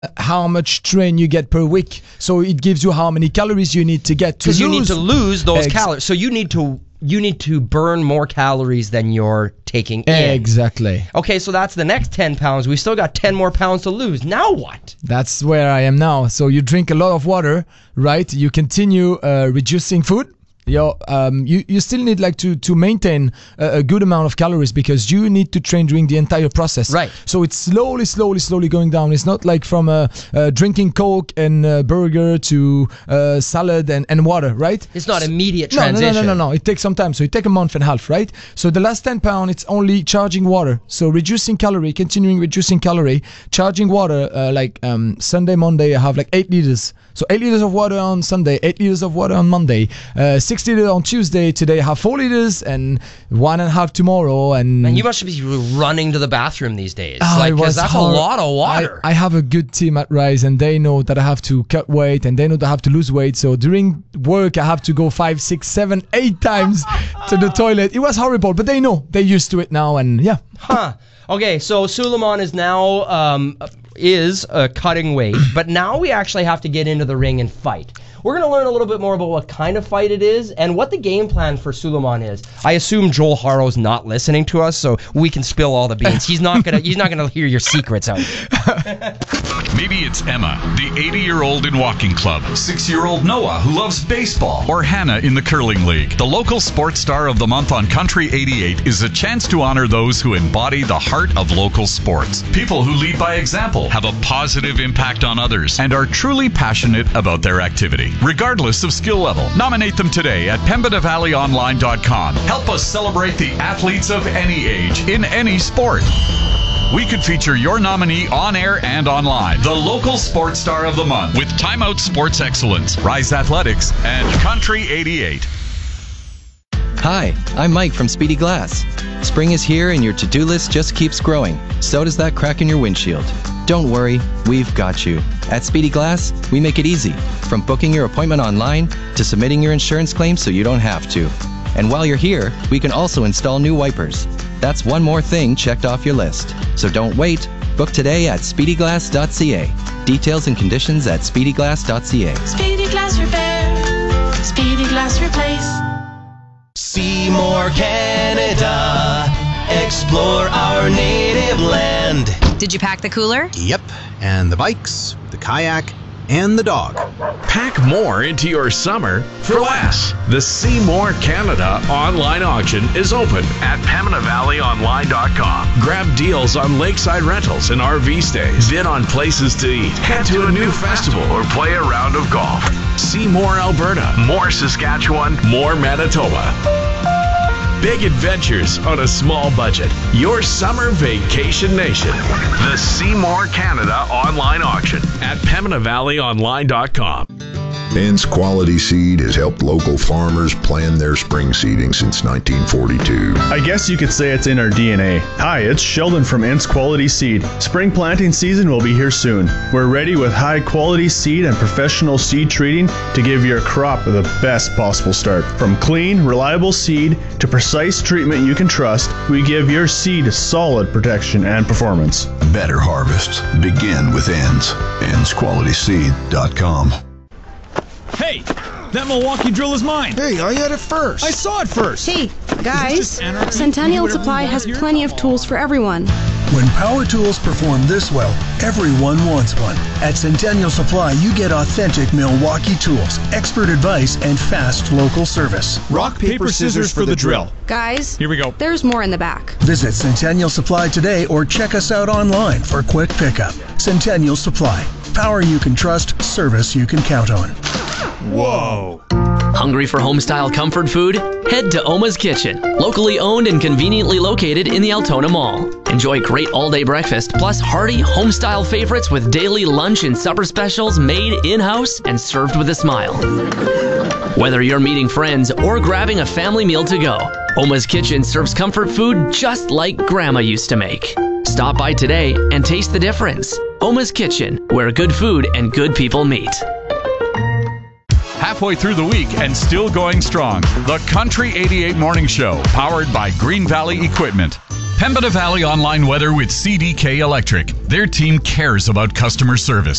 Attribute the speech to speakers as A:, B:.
A: how much train you get per week. So it gives you how many calories you need to get to lose.
B: Because you need to lose those calories. So you need to burn more calories than you're taking in.
A: Exactly.
B: Okay, so that's the next 10 pounds. We still got 10 more pounds to lose. Now what?
A: That's where I am now. So you drink a lot of water, right? You continue reducing food. You still need to maintain a good amount of calories because you need to train during the entire process.
B: Right.
A: So it's slowly going down. It's not like from drinking Coke and burger to salad and water, right?
B: It's not immediate transition.
A: No. It takes some time. So it takes a month and a half, right? So the last 10 pounds, it's only charging water. So reducing calorie, continuing reducing calorie, charging water. Sunday, Monday, I have 8 liters. So 8 liters of water on Sunday, 8 liters of water on Monday, 6 liters on Tuesday. Today I have 4 liters and 1.5 tomorrow. And
B: man, you must be running to the bathroom these days. Because that's a lot of water.
A: I have a good team at Rise, and they know that I have to cut weight, and they know that I have to lose weight. So during work, I have to go 5, 6, 7, 8 times to the toilet. It was horrible, but they know. They're used to it now, and yeah.
B: Huh. Okay, so Suleiman is now cutting weight, but now we actually have to get into the ring and fight. We're going to learn a little bit more about what kind of fight it is and what the game plan for Suleiman is. I assume Joel Harrow's not listening to us, so we can spill all the beans. He's not gonna hear your secrets out.
C: Maybe it's Emma, the 80-year-old in walking club, 6-year-old Noah, who loves baseball, or Hannah in the curling league. The local sports star of the month on Country 88 is a chance to honor those who embody the heart of local sports. People who lead by example, have a positive impact on others, and are truly passionate about their activity, regardless of skill level. Nominate them today at PembinaValleyOnline.com. Help us celebrate the athletes of any age, in any sport. We could feature your nominee on air and online. The local sports star of the month with Time Out Sports Excellence, Rise Athletics, and Country 88.
D: Hi, I'm Mike from Speedy Glass. Spring is here and your to-do list just keeps growing. So does that crack in your windshield. Don't worry, we've got you. At Speedy Glass, we make it easy. From booking your appointment online to submitting your insurance claim so you don't have to. And while you're here, we can also install new wipers. That's one more thing checked off your list. So don't wait. Book today at speedyglass.ca. Details and conditions at speedyglass.ca.
E: Speedy Glass Repair. Speedy Glass Replace.
F: Seymour, Canada. Explore our native land.
G: Did you pack the cooler?
H: Yep, and the bikes, the kayak, and the dog.
I: Pack more into your summer for less. The Seymour Canada online auction is open at PembinaValleyOnline.com. Grab deals on lakeside rentals and RV stays. Bid on places to eat. Head to a new festival or play a round of golf. See more Alberta, more Saskatchewan, more Manitoba. Big adventures on a small budget. Your summer vacation nation. The Seymour Canada online auction at PembinaValleyOnline.com.
J: Ence Quality Seed has helped local farmers plan their spring seeding since 1942.
K: I guess you could say it's in our DNA. Hi, it's Sheldon from Ence Quality Seed. Spring planting season will be here soon. We're ready with high quality seed and professional seed treating to give your crop the best possible start. From clean, reliable seed to precise treatment you can trust, we give your seed solid protection and performance.
J: Better harvests begin with Ence. EnceQualitySeed.com.
L: Hey, that Milwaukee drill is mine.
M: Hey, I had it first.
L: I saw it first.
N: Hey, guys, Centennial Supply has plenty of tools for everyone.
O: When power tools perform this well, everyone wants one. At Centennial Supply, you get authentic Milwaukee tools, expert advice, and fast local service.
L: Rock, paper, scissors for the drill.
N: Guys,
L: here we go.
N: There's more in the back.
O: Visit Centennial Supply today or check us out online for quick pickup. Centennial Supply. Power you can trust, service you can count on.
L: Whoa.
P: Hungry for home-style comfort food? Head to Oma's Kitchen, locally owned and conveniently located in the Altona Mall. Enjoy great all-day breakfast, plus hearty, home-style favorites with daily lunch and supper specials made in-house and served with a smile. Whether you're meeting friends or grabbing a family meal to go, Oma's Kitchen serves comfort food just like Grandma used to make. Stop by today and taste the difference. Oma's Kitchen, where good food and good people meet.
C: Halfway through the week and still going strong. The Country 88 Morning Show, powered by Green Valley Equipment. Pembina Valley Online Weather with CDK Electric. Their team cares about customer service.